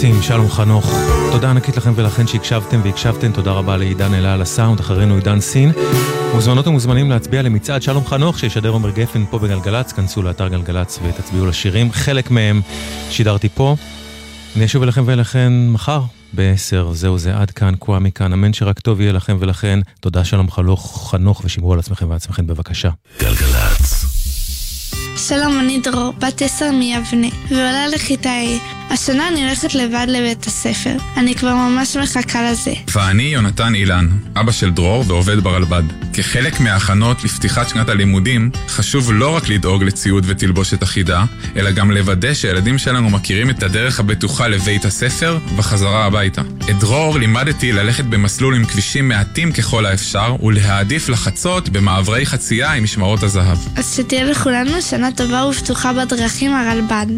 גלגלצים, שלום חנוך. תודה ענקית לכם ולכן שהקשבתם והקשבתם. תודה רבה לעידן אלה על הסאונד, אחרינו עידן סין. מוזמנות ומוזמנים להצביע למצעד שלום חנוך שישדר עומר גפן פה בגלגלץ. כנסו לאתר גלגלץ ותצביעו לשירים, חלק מהם שידרתי פה. אני אשוב אליכם ולכן מחר ב-10. זהו זה, עד כאן, קועה מכאן. אמן שרק טוב יהיה לכם ולכן. תודה שלום חנוך ושמרו על עצמכם ועצמכם בבקשה. גלגלץ. שלום, אני דרור, בת 10 מיבנה, ועולה לכיתה A. השנה אני הולכת לבד לבית הספר. אני כבר ממש מחכה לזה. ואני יונתן אילן, אבא של דרור ועובד ברלב"ד. כחלק מההכנות לפתיחת שנת הלימודים, חשוב לא רק לדאוג לציוד ותלבושת אחידה, אלא גם לוודא שהילדים שלנו מכירים את הדרך הבטוחה לבית הספר וחזרה הביתה. את דרור לימדתי ללכת במסלול עם כבישים מעטים ככל האפשר, ולהעדיף לחצות במעברי חצייה עם משמרות הזהב. אז שתהיה לכולנו שנה טובה ופתוחה בדרכים הרלב"ד.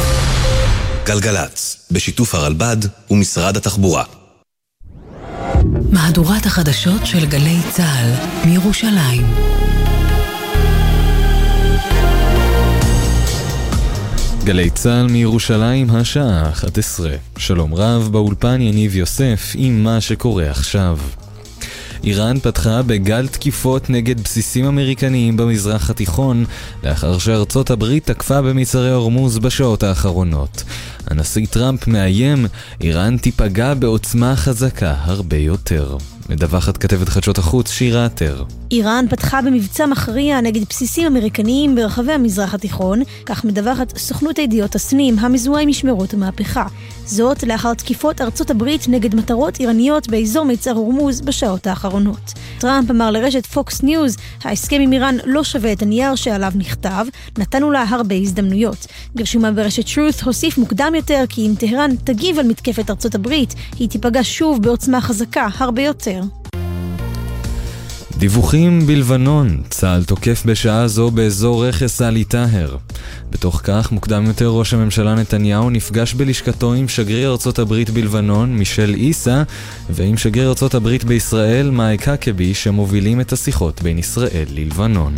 גלגלץ, בשיתוף הרלב"ד ומשרד התחבורה. מהדורת החדשות של גלי צה"ל מירושלים. גלי צה"ל מירושלים, השעה 11. שלום רב, באולפן יניב יוסף עם מה שקורה עכשיו. איראן פתחה בגל תקיפות נגד בסיסים אמריקניים במזרח התיכון, לאחר שארצות הברית תקפה במצרי הורמוז בשעות האחרונות. הנשיא טראמפ מאיים, איראן תיפגע בעוצמה חזקה הרבה יותר. מדווחת כתבת חדשות החוץ שירה עטר. איראן פתחה במבצע מכריע נגד בסיסים אמריקניים ברחבי המזרח התיכון, כך מדווחת סוכנות הידיעות הסנים המזוהה עם משמרות המהפכה. זאת לאחר תקיפות ארצות הברית נגד מטרות איראניות באזור מצר הורמוז בשעות האחרונות. טראמפ אמר לרשת פוקס ניוז, ההסכם עם איראן לא שווה את הנייר שעליו נכתב, נתנו לה הרבה הזדמנויות. גרשומה ברשת truth הוסיף מוקדם יותר כי אם טהרן תגיב על מתקפת ארצות הברית, היא תיפגע שוב בעוצמה חזקה הרבה יותר. דיווחים בלבנון, צה"ל תוקף בשעה זו באזור רכס אלי טהר. בתוך כך, מוקדם יותר ראש הממשלה נתניהו נפגש בלשכתו עם שגריר ארצות הברית בלבנון, מישל איסה, ועם שגריר ארצות הברית בישראל, מייק הקבי, שמובילים את השיחות בין ישראל ללבנון.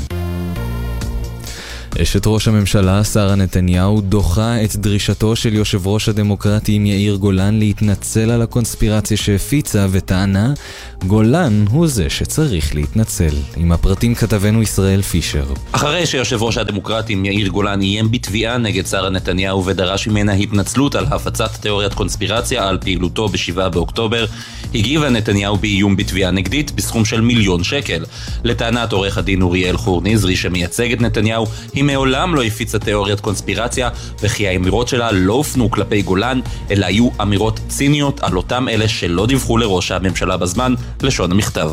אשת ראש הממשלה, שרה נתניהו, דוחה את דרישתו של יושב ראש הדמוקרטים יאיר גולן להתנצל על הקונספירציה שהפיצה וטענה, גולן הוא זה שצריך להתנצל. עם הפרטים כתבנו ישראל פישר. אחרי שיושב ראש הדמוקרטים יאיר גולן איים בתביעה נגד שרה נתניהו ודרש ממנה התנצלות על הפצת תיאוריית קונספירציה על פעילותו ב7 באוקטובר, הגיבה נתניהו באיום בתביעה נגדית בסכום של 1,000,000 שקל. לטענת עורך הדין אוריאל חור נזרי שמייצג את נתניהו, היא מעולם לא הפיצה תיאוריית קונספירציה, וכי האמירות שלה לא הופנו כלפי גולן, אלא היו אמירות ציניות על אותם אלה שלא דיווחו לראש הממשלה בזמן, לשון המכתב.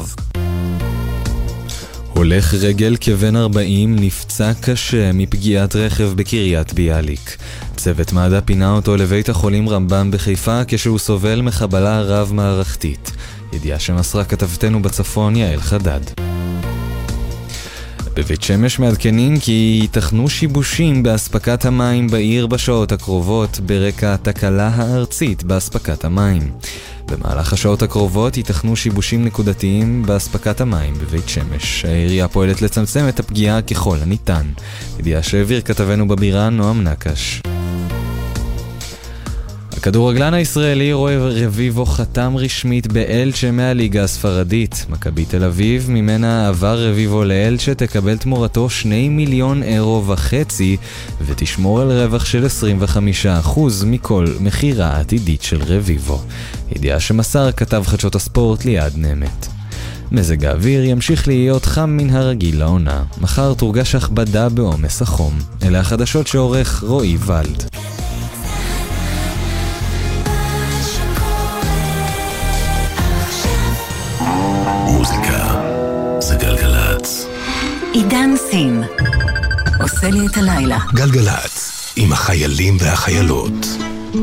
הולך רגל כבן 40 נפצע קשה מפגיעת רכב בקריית ביאליק. צוות מד"א פינה אותו לבית החולים רמב"ם בחיפה כשהוא סובל מחבלה רב מערכתית. ידיעה שמסרה כתבתנו בצפון יעל חדד. בבית שמש מעדכנים כי ייתכנו שיבושים באספקת המים בעיר בשעות הקרובות ברקע התקלה הארצית באספקת המים. במהלך השעות הקרובות ייתכנו שיבושים נקודתיים באספקת המים בבית שמש. העירייה פועלת לצמצם את הפגיעה ככל הניתן. ידיעה שהעביר כתבנו בבירה נועם נקש. הכדורגלן הישראלי רועי רביבו חתם רשמית באלצ'ה מהליגה הספרדית. מכבי תל אביב, ממנה עבר רביבו לאלצ'ה, תקבל תמורתו 2.5 מיליון אירו ותשמור על רווח של 25% מכל מחירה עתידית של רביבו. ידיעה שמסר כתב חדשות הספורט ליעד נמת. מזג האוויר ימשיך להיות חם מן הרגיל לעונה. מחר תורגש הכבדה בעומס החום. אלה החדשות שעורך רועי ולד. מוזיקה זה גלגלץ. עידן סין עושה לי את הלילה. גלגלץ עם החיילים והחיילות.